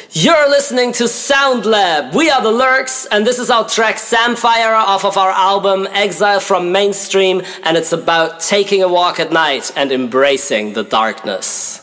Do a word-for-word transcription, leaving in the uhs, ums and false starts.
You're listening to Sound Lab. We are the Lurks, and this is our track Samfire off of our album Exile from Mainstream, and it's about taking a walk at night and embracing the darkness.